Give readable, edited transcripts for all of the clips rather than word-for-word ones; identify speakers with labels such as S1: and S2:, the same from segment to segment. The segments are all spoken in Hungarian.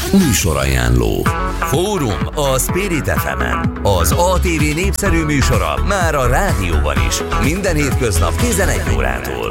S1: Műsorajánló. Fórum a Spirit FM-en. Az ATV népszerű műsora már a rádióban is. Minden hétköznap 11 órától.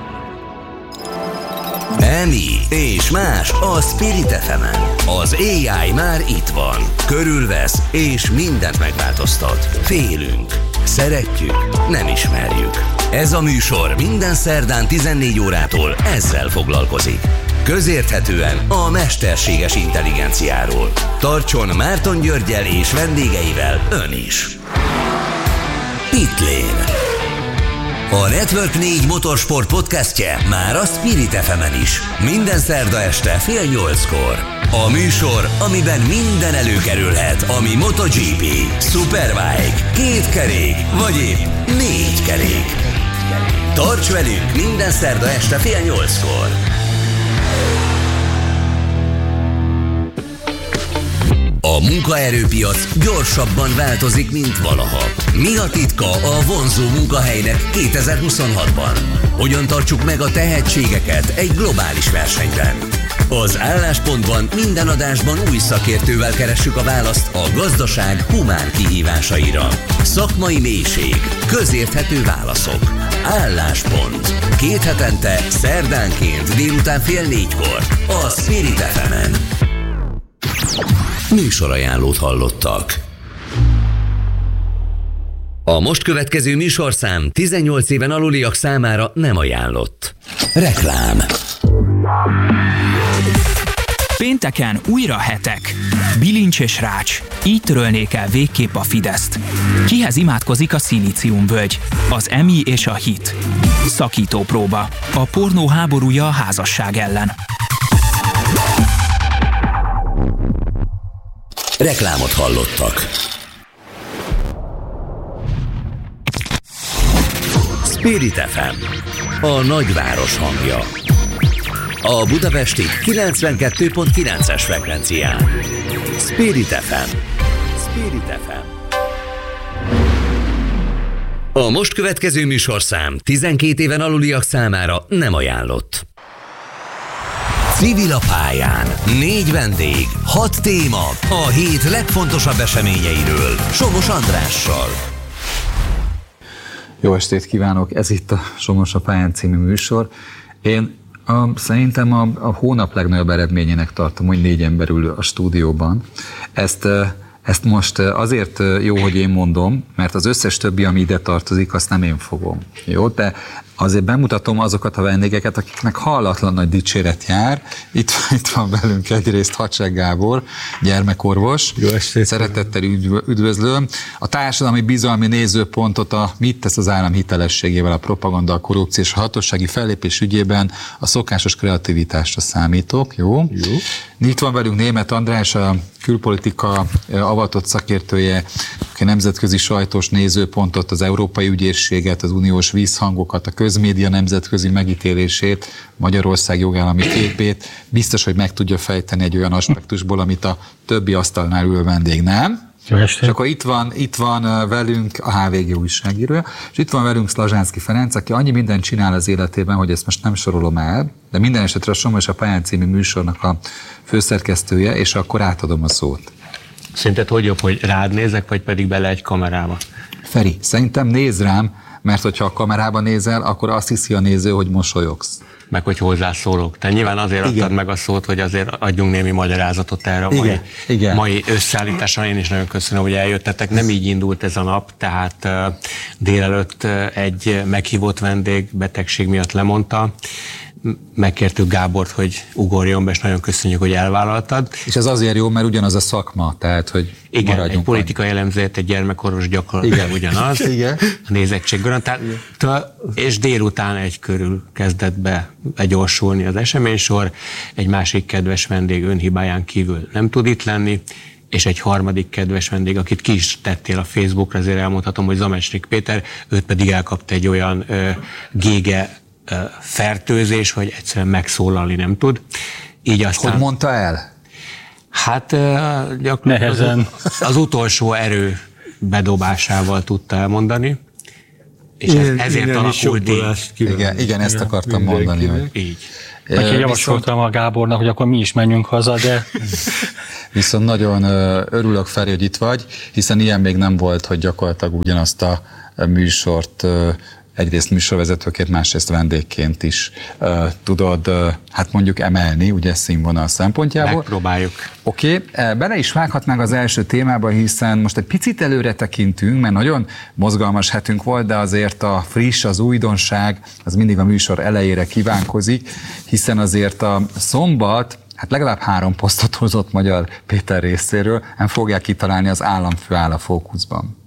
S1: Emi és más a Spirit FM-en. Az AI már itt van. Körülvesz és mindent megváltoztat. Félünk. Szeretjük, nem ismerjük. Ez a műsor minden szerdán 14 órától ezzel foglalkozik. Közérthetően a mesterséges intelligenciáról. Tartson Márton Györggyel és vendégeivel ön is. Pitlane. A Network 4 motorsport podcastje már a Spirit FM-en is. Minden szerda este fél 8-kor. A műsor, amiben minden előkerülhet, ami MotoGP, Superbike, kétkerék vagy épp 4 kerék. Tarts velünk minden szerda este fél 8-kor. A munkaerőpiac gyorsabban változik, mint valaha. Mi a titka a vonzó munkahelynek 2026-ban? Hogyan tartsuk meg a tehetségeket egy globális versenyben? Az Álláspontban minden adásban új szakértővel keressük a választ a gazdaság humán kihívásaira. Szakmai mélység, közérthető válaszok. Álláspont. 2 hetente, szerdánként délután fél 4-kor. A Spirit FM-en. Műsorajánlót hallottak. A most következő műsorszám 18 éven aluliak számára nem ajánlott. Reklám.
S2: Pénteken újra hetek. Bilincs és rács. Így törölnék el végképp a Fideszt. Kihez imádkozik a szilíciumvölgy? Az EMI és a HIT. Szakítópróba. A pornó háborúja a házasság ellen.
S1: Reklámot hallottak. Spirit FM, a nagyváros hangja. A budapesti 92.9-es frekvencián. Spirit FM. Spirit FM. A most következő műsorszám 12 éven aluliak számára nem ajánlott. Civil a pályán. 4 vendég, 6 téma, a hét legfontosabb eseményeiről. Somos Andrással.
S3: Jó estét kívánok, ez itt a Somos a pályán című műsor. Én szerintem a hónap legnagyobb eredményének tartom, hogy 4 ember ül a stúdióban. Ezt most azért jó, hogy én mondom, mert az összes többi, ami ide tartozik, azt nem én fogom. Jó, de azért bemutatom azokat a vendégeket, akiknek hallatlan nagy dicséret jár. Itt van velünk egyrészt Hacsek Gábor, gyermekorvos.
S4: Jó estét.
S3: Szeretettel üdvözlöm. A társadalmi bizalmi nézőpontot mit tesz az állam hitelességével, a propaganda, a korrupció és a hatósági fellépés ügyében a szokásos kreativitásra számítok. Jó? Itt van velünk Németh András, a külpolitika avatott szakértője, aki nemzetközi sajtós nézőpontot, az európai ügyészséget, az uniós vízhangokat, a közmédia nemzetközi megítélését, Magyarország jogállami képét biztos, hogy meg tudja fejteni egy olyan aspektusból, amit a többi asztalnál ül vendég nem. És akkor itt van velünk a HVG újságírója, és itt van velünk Szlazsánszky Ferenc, aki annyi mindent csinál az életében, hogy ezt most nem sorolom el, de minden esetre a Somos a pályán című műsornak a főszerkesztője, és akkor átadom a szót.
S4: Szerinted hogy jobb, hogy rád nézek, vagy pedig bele egy kamerába?
S3: Feri, szerintem nézz rám, mert hogyha a kamerába nézel, akkor azt hiszi a néző, hogy mosolyogsz.
S4: Meg hogy hozzászólok. Te nyilván azért adtad meg a szót, hogy azért adjunk némi magyarázatot erre a mai összeállításra. Én is nagyon köszönöm, hogy eljöttetek. Nem így indult ez a nap, tehát délelőtt egy meghívott vendég betegség miatt lemondta. Megkértük Gábort, hogy ugorjon be, és nagyon köszönjük, hogy elvállaltad.
S3: És ez azért jó, mert ugyanaz a szakma, tehát, hogy
S4: igen, egy politikai elemzőt, egy gyermekorvos gyakorlatilag ugyanaz.
S3: Igen.
S4: A nézettség garantál. És délután egy körül kezdett be begyorsulni az eseménysor. Egy másik kedves vendég önhibáján kívül nem tud itt lenni, és egy harmadik kedves vendég, akit ki is tettél a Facebookra, azért elmondhatom, hogy Zamecsnik Péter, őt pedig elkapta egy olyan gége fertőzés, hogy egyszerűen megszólalni nem tud. Így aztán...
S3: Hogy mondta el?
S4: Hát gyakorlatilag az utolsó erő bedobásával tudta elmondani. És ezért alakult így.
S3: Igen, ezt akartam mondani. Hogy...
S4: Így.
S5: Én javasoltam a Gábornak, hogy akkor mi is menjünk haza, de...
S3: Viszont nagyon örülök, Feri, hogy itt vagy, hiszen ilyen még nem volt, hogy gyakorlatilag ugyanazt a műsort egyrészt műsorvezetőként, másrészt vendégként is tudod, hát mondjuk emelni, ugye színvonal szempontjából.
S4: Megpróbáljuk.
S3: Oké, bele is vághatnánk az első témába, hiszen most egy picit előre tekintünk, mert nagyon mozgalmas hetünk volt, de azért a friss, az újdonság, az mindig a műsor elejére kívánkozik, hiszen azért a szombat, hát legalább 3 posztot hozott Magyar Péter részéről, nem fogják kitalálni, az államfő áll a fókuszban.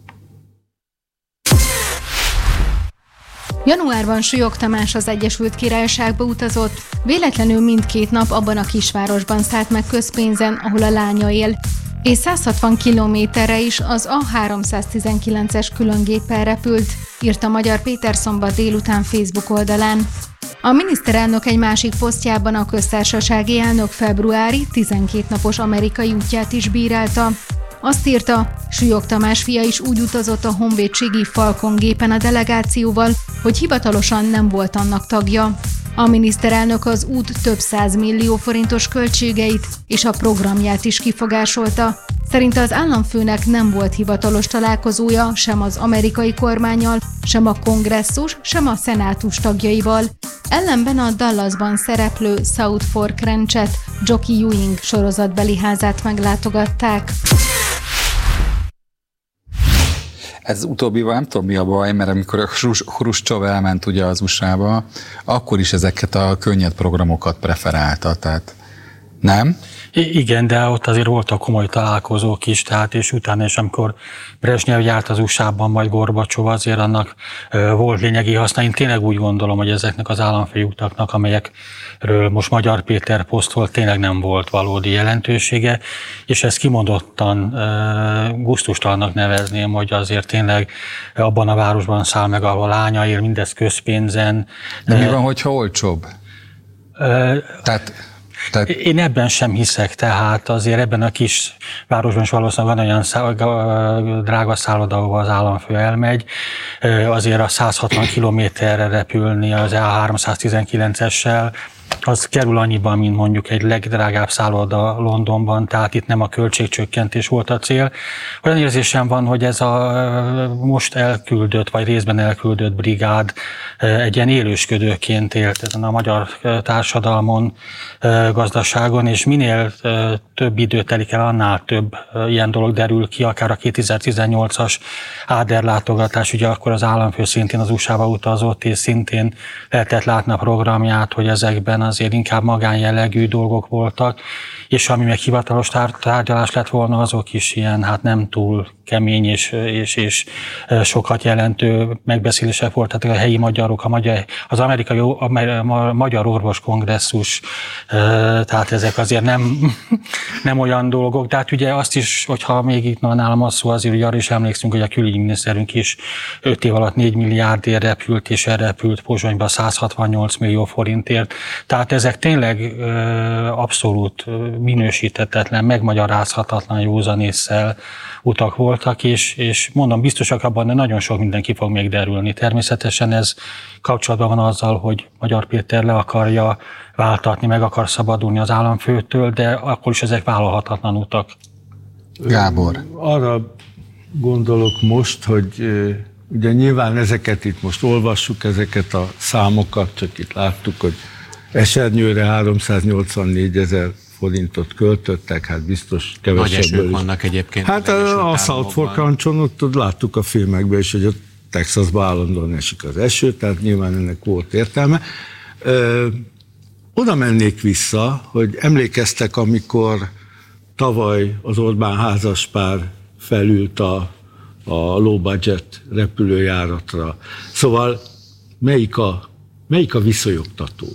S6: Januárban Súlyog Tamás az Egyesült Királyságba utazott, véletlenül mindkét nap abban a kisvárosban szállt meg közpénzen, ahol a lánya él, és 160 kilométerre is az A319-es különgéppel repült, írta Magyar Péter szombat délután Facebook oldalán. A miniszterelnök egy másik posztjában a köztársasági elnök februári 12 napos amerikai útját is bírálta. Azt írta, Súlyog Tamás fia is úgy utazott a honvédségi Falcon gépen a delegációval, hogy hivatalosan nem volt annak tagja. A miniszterelnök az út több 100 millió forintos költségeit és a programját is kifogásolta. Szerinte az államfőnek nem volt hivatalos találkozója sem az amerikai kormánnyal, sem a kongresszus, sem a szenátus tagjaival. Ellenben a Dallasban szereplő South Fork Ranchet, Jockey Ewing sorozatbeli házát meglátogatták.
S3: Ez utóbbival nem tudom mi a baj, mert amikor a Hruscsov elment ugye az USA-ba, akkor is ezeket a könnyed programokat preferálta, tehát nem?
S5: Igen, de ott azért voltak komoly találkozók is, tehát és utána is, amikor Brezsnyev járt az USA-ban, vagy Gorbacsov, azért annak volt lényegi haszna. Én tényleg úgy gondolom, hogy ezeknek az államfői utaknak, amelyekről most Magyar Péter posztolt, tényleg nem volt valódi jelentősége, és ezt kimondottan gusztustalannak nevezném, hogy azért tényleg abban a városban száll meg, ahol a lánya él, mindez közpénzen.
S3: De mi van, hogyha olcsóbb? Tehát
S5: én ebben sem hiszek, tehát azért ebben a kis városban is valószínűleg van olyan drága szálloda, ahol az államfő elmegy, azért a 160 kilométerre repülni az A319-essel, az kerül annyiban, mint mondjuk egy legdrágább szálloda Londonban, tehát itt nem a költségcsökkentés volt a cél. Olyan érzésem van, hogy ez a most elküldött, vagy részben elküldött brigád egy ilyen élősködőként élt ezen a magyar társadalmon, gazdaságon, és minél több idő telik el, annál több ilyen dolog derül ki, akár a 2018-as Áder látogatás, ugye akkor az államfő szintén az USA-ba utazott, és szintén lehetett látni a programját, hogy ezekben azért inkább magánjellegű dolgok voltak, és ami meg hivatalos tárgyalás lett volna, azok is ilyen, hát nem túl kemény és sokat jelentő megbeszélések voltak a helyi magyarok, az amerikai Magyar Orvos Kongresszus, tehát ezek azért nem olyan dolgok, de hát ugye azt is, hogyha még itt nálam az szó, azért ugye arra is emlékszünk, hogy a külügyminiszterünk is 5 év alatt 4 milliárdért repült, és elrepült Pozsonyba 168 millió forintért, tehát ezek tényleg abszolút minősíthetetlen, megmagyarázhatatlan józanésszel utak voltak, és mondom, biztosak abban, de nagyon sok minden ki fog még derülni. Természetesen ez kapcsolatban van azzal, hogy Magyar Péter le akarja váltatni, meg akar szabadulni az államfőtől, de akkor is ezek vállalhatatlan utak.
S3: Gábor.
S7: Arra gondolok most, hogy ugye nyilván ezeket itt most olvassuk, ezeket a számokat, csak itt láttuk, hogy esernyőre 384 000 forintot költöttek, hát biztos kevesebből.
S4: Nagy esők vannak egyébként.
S7: Hát a South Fork Rancson ott láttuk a filmekben is, hogy a Texasban állandóan esik az eső, tehát nyilván ennek volt értelme. Oda mennék vissza, hogy emlékeztek, amikor tavaly az Orbán házaspár felült a low budget repülőjáratra. Szóval melyik a viszonyogtatóbb?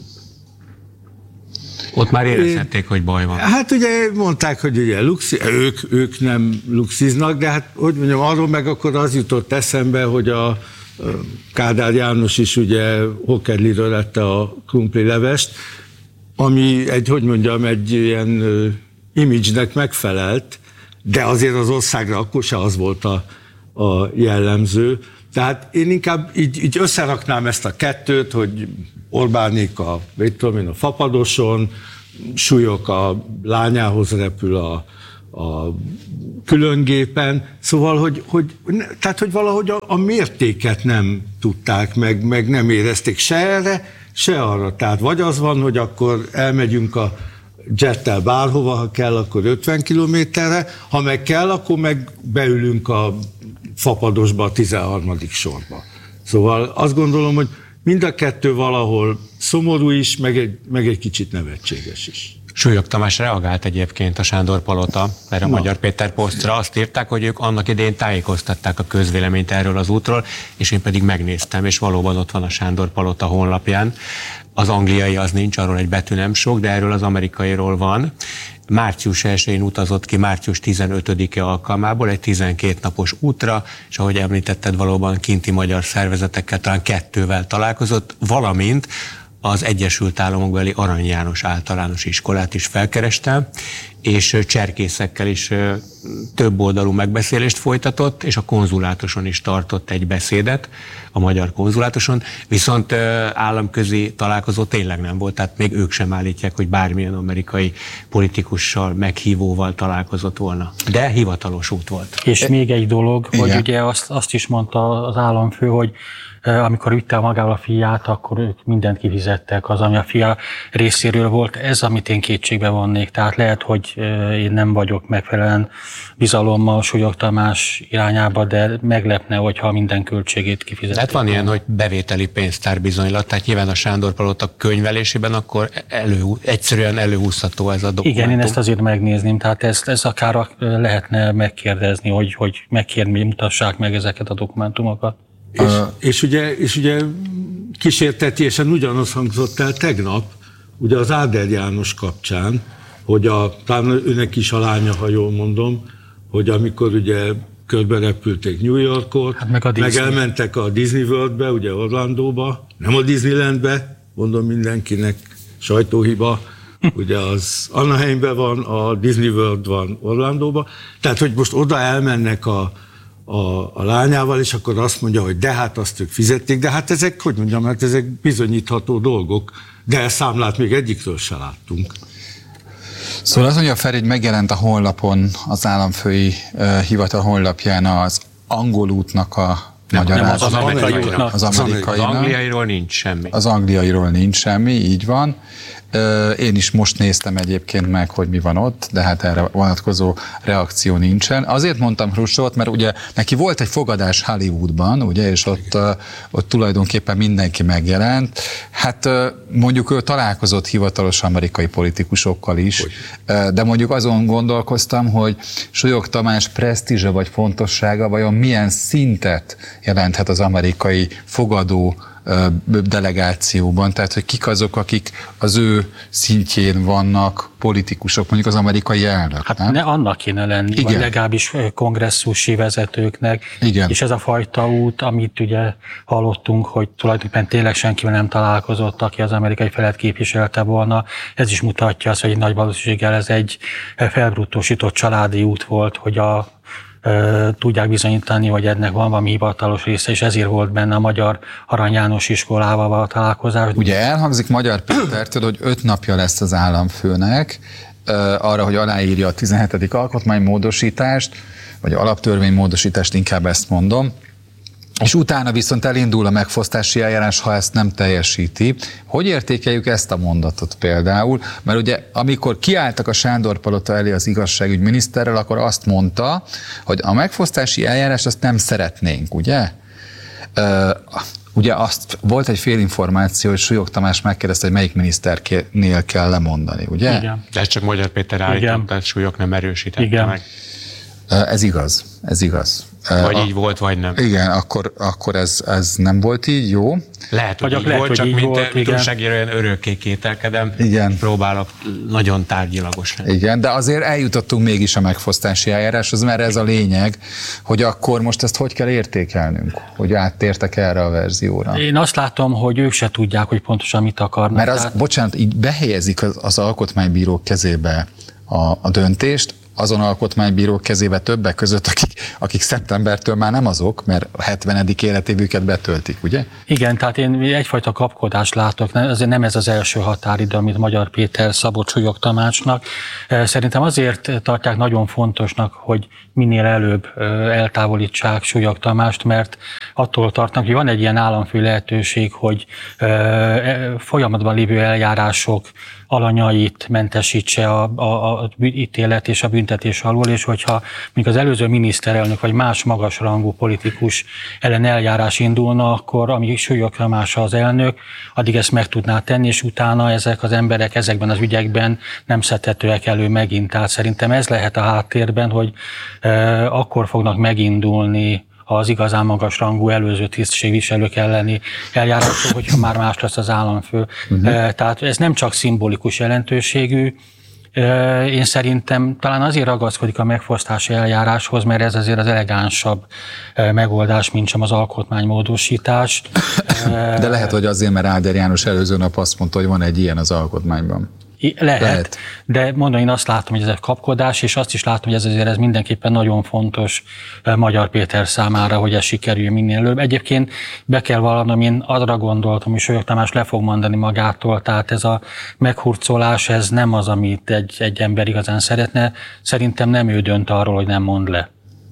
S4: Ott már érezhették, hogy baj van.
S7: Hát ugye mondták, hogy ugye ők nem luxiznak, de hát hogy mondjam, arról meg akkor az jutott eszembe, hogy a Kádár János is ugye Hokedliről lette a krumplilevest, ami egy ilyen image-nek megfelelt, de azért az országra akkor se az volt a jellemző. Tehát én inkább így összeraknám ezt a kettőt, hogy Orbánék a Fapadoson, Súlyok a lányához repül a különgépen, szóval, hogy valahogy a mértéket nem tudták, meg nem érezték se erre, se arra. Tehát vagy az van, hogy akkor elmegyünk a jettel bárhova, ha kell, akkor 50 kilométerre, ha meg kell, akkor meg beülünk a Fapadosba a 13. sorba. Szóval azt gondolom, hogy mind a kettő valahol szomorú is, meg egy kicsit nevetséges is.
S4: Súlyog Tamás reagált egyébként a Sándor Palota, erre a Magyar Péter posztra. Azt írták, hogy ők annak idején tájékoztatták a közvéleményt erről az útról, és én pedig megnéztem, és valóban ott van a Sándor Palota honlapján. Az angliai az nincs, arról egy betű nem sok, de erről az amerikairól van. Március 1-én utazott ki, március 15-e alkalmából egy 12 napos útra, és ahogy említetted, valóban kinti magyar szervezetekkel, talán 2-vel találkozott, valamint az Egyesült Államokbeli Arany János Általános Iskolát is felkereste, és cserkészekkel is több oldalú megbeszélést folytatott, és a konzulátuson is tartott egy beszédet, a magyar konzulátuson, viszont államközi találkozó tényleg nem volt, tehát még ők sem állítják, hogy bármilyen amerikai politikussal, meghívóval találkozott volna. De hivatalos út volt.
S5: És még egy dolog, hogy ugye azt is mondta az államfő, hogy amikor vitte magával a fiát, akkor ők mindent kifizettek, az, ami a fia részéről volt. Ez, amit én kétségbe vonnék. Tehát lehet, hogy én nem vagyok megfelelően bizalommal Súlyog Tamás irányába, de meglepne, hogyha minden költségét kifizették.
S4: Hát van ilyen, hogy bevételi pénztár bizonylat, tehát nyilván a Sándor Palota könyvelésében akkor egyszerűen előhúzható ez a dokumentum.
S5: Igen, én ezt azért megnézném, tehát ez akár lehetne megkérdezni, hogy megkérni, mutassák meg ezeket a dokumentumokat.
S7: És ugye kísértetiesen ugyanaz hangzott el tegnap, ugye az Áder János kapcsán, hogy talán őnek is a lánya, ha jól mondom, hogy amikor ugye körbe repülték New Yorkot, hát meg elmentek a Disney Worldbe, ugye Orlandóba, nem a Disneylandbe, mondom mindenkinek, sajtóhiba, ugye az Anaheimben van, a Disney World van Orlandóba, tehát hogy most oda elmennek a lányával, és akkor azt mondja, hogy de hát azt ők fizették, de hát ezek, hogy mondjam, hát ezek bizonyítható dolgok, de számlát még egyikről se láttunk.
S3: Szóval az mondja, Feri, hogy megjelent a honlapon, az államfői hivatal honlapján az angol útnak a magyarázat.
S4: Az angliairól nincs semmi.
S3: Az angliairól nincs semmi, így van. Én is most néztem egyébként meg, hogy mi van ott, de hát erre vonatkozó reakció nincsen. Azért mondtam Hruscsovot, mert ugye neki volt egy fogadás Hollywoodban, ugye, és ott tulajdonképpen mindenki megjelent. Hát mondjuk ő találkozott hivatalos amerikai politikusokkal is, de mondjuk azon gondolkoztam, hogy Súlyog Tamás presztízse vagy fontossága vajon milyen szintet jelenthet az amerikai fogadó delegációban, tehát hogy kik azok, akik az ő szintjén vannak politikusok, mondjuk az amerikai elnök.
S5: Hát ne annak kéne lenni, igen, vagy legalábbis kongresszusi vezetőknek, igen, és ez a fajta út, amit ugye hallottunk, hogy tulajdonképpen tényleg senkivel nem találkozott, aki az amerikai felet képviselte volna, ez is mutatja azt, hogy nagy valószínűséggel ez egy felbruttósított családi út volt, hogy tudják bizonyítani, hogy ennek van valami hivatalos része, és ezért volt benne a Magyar Arany János Iskolával a találkozás.
S3: Ugye elhangzik Magyar Pétertől, hogy 5 napja lesz az államfőnek arra, hogy aláírja a 17. alkotmánymódosítást, vagy alaptörvénymódosítást, inkább ezt mondom, és utána viszont elindul a megfosztási eljárás, ha ezt nem teljesíti. Hogy értékeljük ezt a mondatot például? Mert ugye amikor kiálltak a Sándor Palota elé az igazságügyminiszterrel, akkor azt mondta, hogy a megfosztási eljárás azt nem szeretnénk, ugye? Ugye azt volt egy félinformáció, hogy Súlyog Tamás megkérdezte, hogy melyik miniszternél kell lemondani, ugye?
S5: Igen.
S4: De ez csak Magyar Péter állított, tehát Súlyog nem erősítette meg.
S3: Ez igaz.
S4: Vagy így volt, vagy nem.
S3: Igen, akkor ez nem volt így, jó.
S4: Lehet, hogy így volt, csak mint újságíró olyan örökké kételkedem, igen, próbálok nagyon tárgyilagos lenni.
S3: Igen, de azért eljutottunk mégis a megfosztási eljáráshoz, mert ez a lényeg, hogy akkor most ezt hogy kell értékelnünk, hogy áttértek erre a verzióra.
S5: Én azt látom, hogy ők se tudják, hogy pontosan mit akarnak.
S3: Mert bocsánat, így behelyezik az alkotmánybírók kezébe a döntést, azon alkotmánybírók kezébe többek között, akik akik szeptembertől már nem azok, mert a 70. életévüket betöltik, ugye?
S5: Igen, tehát én egyfajta kapkodást látok, azért nem ez az első határidő, amit Magyar Péter szabott Súlyog Tamácsnak. Szerintem azért tartják nagyon fontosnak, hogy minél előbb eltávolítsák Súlyog Tamást, mert attól tartnak, hogy van egy ilyen államfő lehetőség, hogy folyamatban lévő eljárások alanyait mentesítse a ítélet és a büntetés alól, és hogyha még az előző miniszterelnök vagy más magasrangú politikus ellen eljárás indulna, akkor amíg Súlyog Tamás az elnök, addig ezt meg tudná tenni, és utána ezek az emberek ezekben az ügyekben nem szedhetőek elő megint. Tehát szerintem ez lehet a háttérben, hogy akkor fognak megindulni az igazán magas rangú előző tisztségviselők elleni eljárások, hogyha már más lesz az államfő. Tehát ez nem csak szimbolikus jelentőségű, én szerintem talán azért ragaszkodik a megfosztási eljáráshoz, mert ez azért az elegánsabb megoldás, mint sem az alkotmánymódosítás.
S3: De lehet, hogy azért, mert Áder János előző nap azt mondta, hogy van egy ilyen az alkotmányban.
S5: Lehet, de mondom, én azt látom, hogy ez egy kapkodás, és azt is látom, hogy ez mindenképpen nagyon fontos Magyar Péter számára, hogy ez sikerül minél előbb. Egyébként be kell vallanom, én arra gondoltam, hogy Súlyog Tamás le fog mondani magától, tehát ez a meghurcolás, ez nem az, amit egy ember igazán szeretne. Szerintem nem ő dönt arról, hogy nem mond le.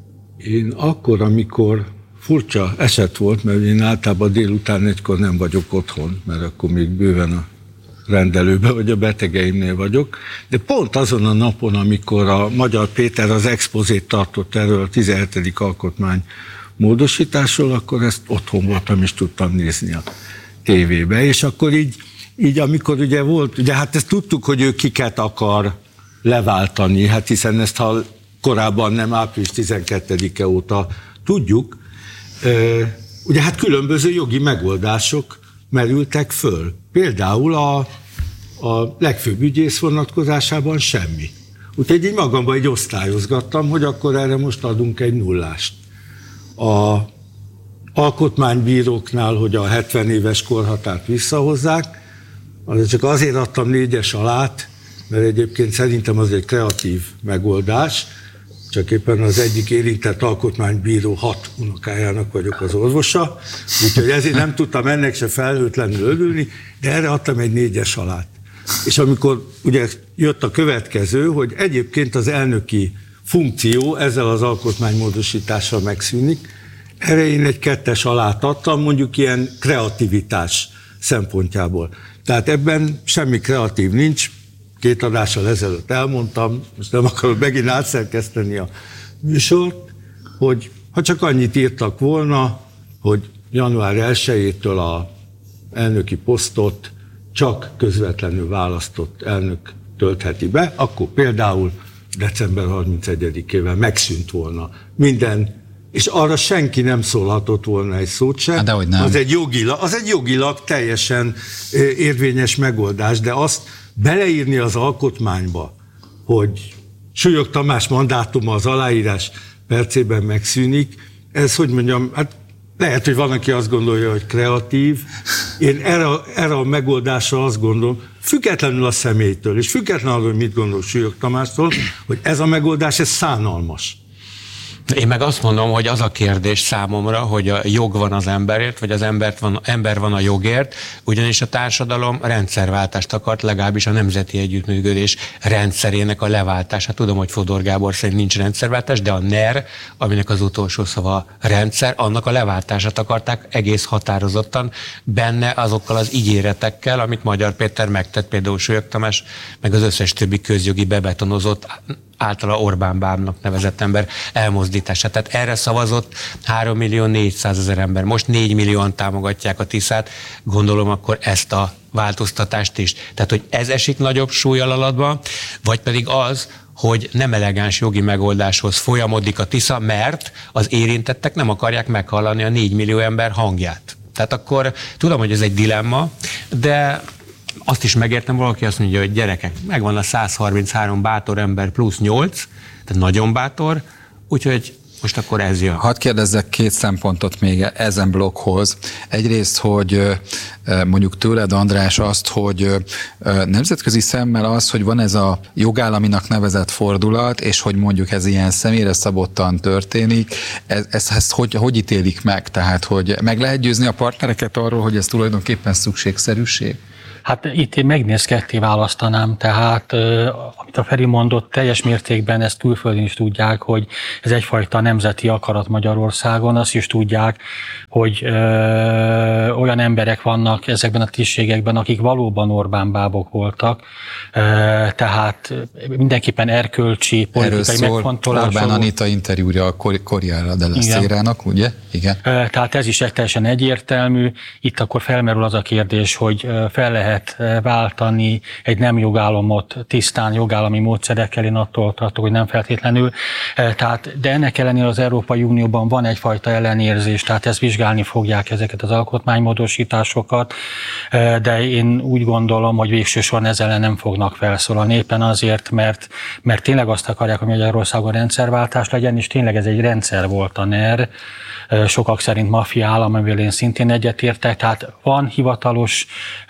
S7: Én akkor, amikor furcsa eset volt, mert én általában délután 4-kor nem vagyok otthon, mert akkor még bőven a rendelőben, vagy a betegeimnél vagyok, de pont azon a napon, amikor a Magyar Péter az expozét tartott erről a 17. alkotmány módosításról, akkor ezt otthon voltam, és tudtam nézni a tévébe, és akkor így amikor ugye volt, ugye hát ezt tudtuk, hogy ő kiket akar leváltani, hát hiszen ezt ha korábban nem április 12-e óta tudjuk, ugye hát különböző jogi megoldások merültek föl. Például a legfőbb ügyész vonatkozásában semmi. Úgyhogy így magamban így osztályozgattam, hogy akkor erre most adunk egy nullást. A alkotmánybíróknál, hogy a 70 éves korhatárt visszahozzák, azért csak azért adtam 4-es alát, mert egyébként szerintem az egy kreatív megoldás, csak éppen az egyik érintett alkotmánybíró 6 unokájának vagyok az orvosa, úgyhogy ezért nem tudtam ennek se felhőtlenül örülni, de erre adtam egy 4-es alát. És amikor ugye jött a következő, hogy egyébként az elnöki funkció ezzel az alkotmánymódosítással megszűnik, erre én egy 2-es alát adtam, mondjuk ilyen kreativitás szempontjából. Tehát ebben semmi kreatív nincs, 2 adással ezelőtt elmondtam, most nem akarok megint átszerkeszteni a műsort, hogy ha csak annyit írtak volna, hogy január 1-től a elnöki posztot csak közvetlenül választott elnök töltheti be, akkor például december 31-ével megszűnt volna minden, és arra senki nem szólhatott volna egy szót sem.
S3: Dehogy nem.
S7: Az egy jogilag teljesen érvényes megoldás, de azt beleírni az alkotmányba, hogy Súlyog Tamás mandátuma az aláírás percében megszűnik, ez, hogy mondjam, hát lehet, hogy van, aki azt gondolja, hogy kreatív. Én erre a megoldásra azt gondolom, függetlenül a személytől, és függetlenül arról, hogy mit gondol Súlyog Tamástól, hogy ez a megoldás, ez szánalmas.
S4: Én meg azt mondom, hogy az a kérdés számomra, hogy a jog van az emberért, vagy az ember van a jogért, ugyanis a társadalom rendszerváltást akart, legalábbis a nemzeti együttműködés rendszerének a leváltását. Tudom, hogy Fodor Gábor szerint nincs rendszerváltás, de a NER, aminek az utolsó szava rendszer, annak a leváltását akarták egész határozottan benne azokkal az ígéretekkel, amit Magyar Péter megtett, például Súlyog Tamás, meg az összes többi közjogi bebetonozott, általa Orbán bábnak nevezett ember elmozdítása. Tehát erre szavazott 3.400.000 ember. Most 4 millióan támogatják a Tiszát, gondolom akkor ezt a változtatást is. Tehát, hogy ez esik nagyobb súllyal alatba, vagy pedig az, hogy nem elegáns jogi megoldáshoz folyamodik a Tisza, mert az érintettek nem akarják meghallani a 4 millió ember hangját. Tehát akkor tudom, hogy ez egy dilemma, de azt is megértem, valaki azt mondja, hogy gyerekek, megvan a 133 bátor ember plusz 8, tehát nagyon bátor, úgyhogy Most akkor ez jön.
S3: Hadd kérdezzek 2 szempontot még ezen blokkhoz. Egyrészt, hogy mondjuk tőled, András, azt, hogy nemzetközi szemmel az, hogy van ez a jogállaminak nevezett fordulat, és hogy mondjuk ez ilyen személyre szabottan történik, ezt hogy ítélik meg? Tehát, hogy meg lehet győzni a partnereket arról, hogy ez tulajdonképpen szükségszerűség?
S5: Hát itt én megnéz ketté választanám, tehát amit a Feri mondott, teljes mértékben ezt külföldön is tudják, hogy ez egyfajta nemzeti akarat Magyarországon, azt is tudják, hogy olyan emberek vannak ezekben a tisztségekben, akik valóban Orbán bábok voltak, tehát mindenképpen erkölcsi, politikai megfontolások.
S3: Orbán Anita interjúja a Corriere della Sera-nak, ugye? Igen.
S5: Tehát ez is teljesen egyértelmű. Itt akkor felmerül az a kérdés, hogy fel lehet váltani egy nem jogállamot tisztán jogállami módszerekkel, én attól tartok, hogy nem feltétlenül. Tehát, de ennek ellenére az Európai Unióban van egyfajta ellenérzés, tehát ezt vizsgálni fogják ezeket az alkotmánymódosításokat, de én úgy gondolom, hogy végső soron ezzel ellen nem fognak felszólalni, éppen azért, mert tényleg azt akarják, hogy Magyarországon rendszerváltás legyen, és tényleg ez egy rendszer volt a NER, sokak szerint maffia állam, amivel én szintén egyetértek, tehát van hivatalos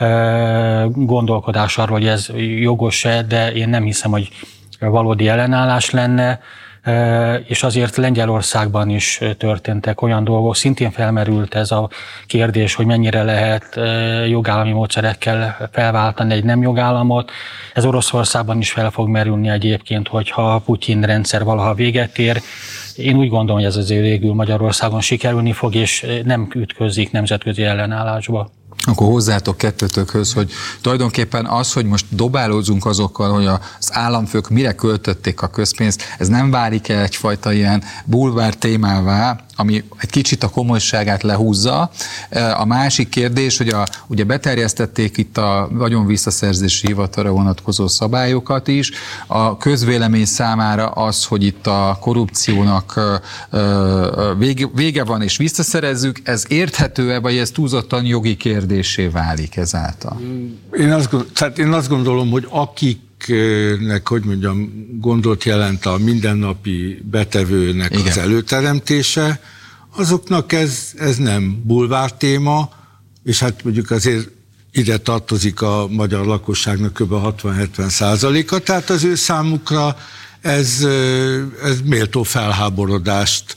S5: gondolkodás arról, hogy ez jogos-e, de én nem hiszem, hogy valódi ellenállás lenne, és azért Lengyelországban is történtek olyan dolgok, szintén felmerült ez a kérdés, hogy mennyire lehet jogállami módszerekkel felváltani egy nem jogállamot. Ez Oroszországban is fel fog merülni egyébként, hogyha a Putyin rendszer valaha véget ér. Én úgy gondolom, hogy ez azért végül Magyarországon sikerülni fog, és nem ütközik nemzetközi ellenállásba.
S3: Akkor hozzátok kettőtökhöz, hogy tulajdonképpen az, hogy most dobálózunk azokkal, hogy az államfők mire költötték a közpénzt, ez nem válik el egyfajta ilyen bulvár témává, ami egy kicsit a komolyságát lehúzza. A másik kérdés, hogy ugye beterjesztették itt a vagyonvisszaszerzési hivatalra vonatkozó szabályokat is. A közvélemény számára az, hogy itt a korrupciónak vége van és visszaszerezzük, ez érthető-e, vagy ez túlzottan jogi kérdésé válik ezáltal?
S7: Én azt gondolom, hogy akiknek, hogy mondjam, gondot jelent a mindennapi betevőnek az előteremtése, azoknak ez nem bulvár téma, és hát mondjuk azért ide tartozik a magyar lakosságnak kb. 60-70%-a, tehát az ő számukra ez méltó felháborodást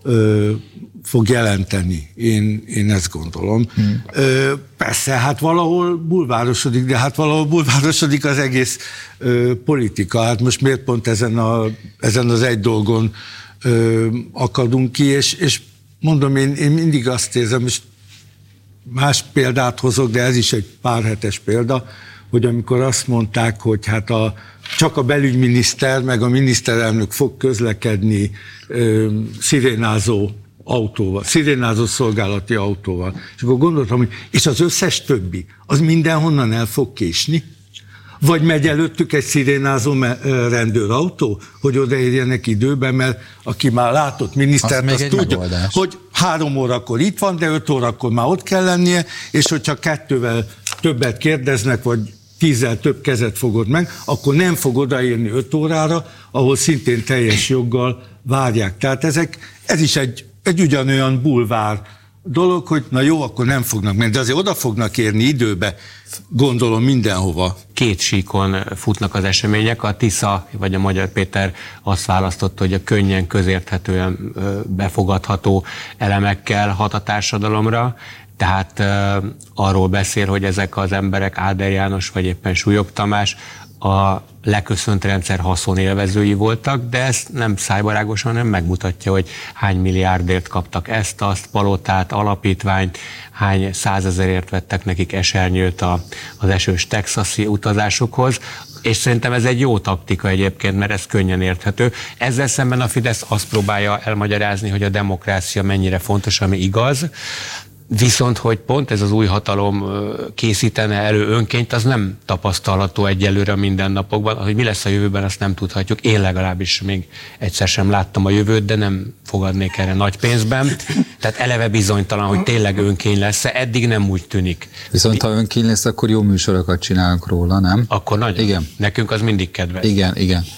S7: fog jelenteni. Én ezt gondolom. Persze, hát valahol bulvárosodik, de hát valahol bulvárosodik az egész politika. Hát most miért pont ezen az egy dolgon akadunk ki, és mondom, én mindig azt érzem, és más példát hozok, de ez is egy pár hetes példa, hogy amikor azt mondták, hogy hát csak a belügyminiszter meg a miniszterelnök fog közlekedni szirénázó szolgálati autóval. És akkor gondoltam, hogy és az összes többi, az mindenhonnan el fog késni? Vagy megy előttük egy szirénázó rendőrautó, hogy odaérjenek időben, mert aki már látott minisztert, az tudja, megoldás, hogy 3 órakor itt van, de 5 órakor már ott kell lennie, és hogyha 2-vel többet kérdeznek, vagy 10-el több kezet fogod meg, akkor nem fog odaérni 5 órára, ahol szintén teljes joggal várják. Tehát ez is egy ugyanolyan bulvár dolog, hogy na jó, akkor nem fognak menni, de azért oda fognak érni időbe, gondolom mindenhova.
S4: 2 síkon futnak az események, a Tisza vagy a Magyar Péter azt választotta, hogy a könnyen közérthetően befogadható elemekkel hat a társadalomra, tehát arról beszél, hogy ezek az emberek, Áder János vagy éppen Súlyog Tamás a leköszönt rendszer haszonélvezői voltak, de ezt nem szájbarágosan nem megmutatja, hogy hány milliárdért kaptak ezt-azt, palotát, alapítványt, hány 100 000-ért vettek nekik esernyőt az esős texasi utazásukhoz, és szerintem ez egy jó taktika egyébként, mert ez könnyen érthető. Ezzel szemben a Fidesz azt próbálja elmagyarázni, hogy a demokrácia mennyire fontos, ami igaz, viszont, hogy pont ez az új hatalom készítene elő önként, az nem tapasztalható egyelőre a mindennapokban. Hogy mi lesz a jövőben, azt nem tudhatjuk. Én legalábbis még egyszer sem láttam a jövőt, de nem fogadnék erre nagy pénzben. Tehát eleve bizonytalan, hogy tényleg önkény lesz. Eddig nem úgy tűnik.
S3: Viszont ha önkény lesz, akkor jó műsorokat csinálunk róla, nem?
S4: Akkor nagyon. Igen. Nekünk az mindig kedves.
S3: Igen.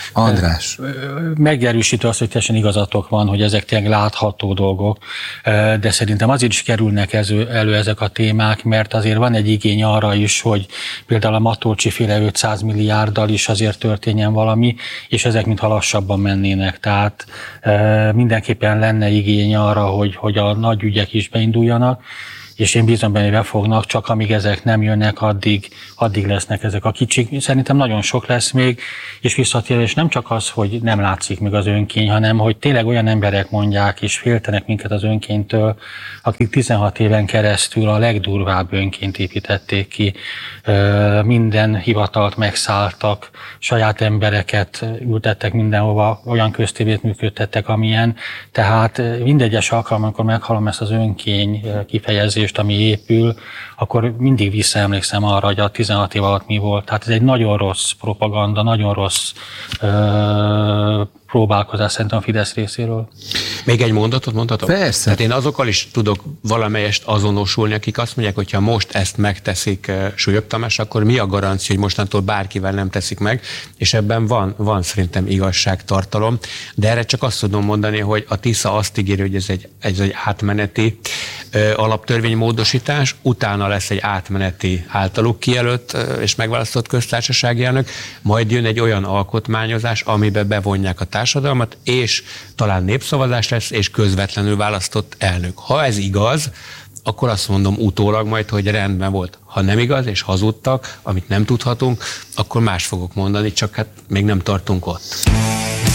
S3: András.
S5: Megerősítő az, hogy teljesen igazatok van, hogy ezek tényleg látható dolgok, de szerintem azért is kerülnek elő ezek a témák, mert azért van egy igény arra is, hogy például a Matolcsi féle 500 milliárddal is azért történjen valami, és ezek mintha lassabban mennének. Tehát mindenképpen lenne igény arra, hogy a nagy ügyek is beinduljanak, és én bízom benne, hogy befognak, csak amíg ezek nem jönnek, addig lesznek ezek a kicsik. Szerintem nagyon sok lesz még, és visszatérés nem csak az, hogy nem látszik még az önkény, hanem hogy tényleg olyan emberek mondják, és féltenek minket az önkénytől, akik 16 éven keresztül a legdurvább önkényt építették ki, minden hivatalt megszálltak, saját embereket ültettek mindenhova, olyan köztévét működtettek, amilyen. Tehát mindegyes alkalommal, amikor meghallom ezt az önkény kifejezést, ami épül, akkor mindig visszaemlékszem arra, hogy a 16 év alatt mi volt. Tehát ez egy nagyon rossz propaganda, nagyon rossz próbálkozás szerintem a Fidesz részéről.
S4: Még egy mondatot mondhatok?
S3: Persze.
S4: Tehát én azokkal is tudok valamelyest azonosulni, akik azt mondják, hogy ha most ezt megteszik Súlyog Tamás, akkor mi a garancia, hogy mostantól bárkivel nem teszik meg, és ebben van szerintem igazságtartalom, de erre csak azt tudom mondani, hogy a Tisza azt ígéri, hogy ez egy átmeneti alaptörvénymódosítás, utána lesz egy átmeneti általuk kijelölt és megválasztott köztársasági elnök, majd jön egy olyan alkotmányozás, amiben bevonják a társadalmat, és talán népszavazás lesz, és közvetlenül választott elnök. Ha ez igaz, akkor azt mondom utólag majd, hogy rendben volt. Ha nem igaz, és hazudtak, amit nem tudhatunk, akkor más fogok mondani, csak hát még nem tartunk ott.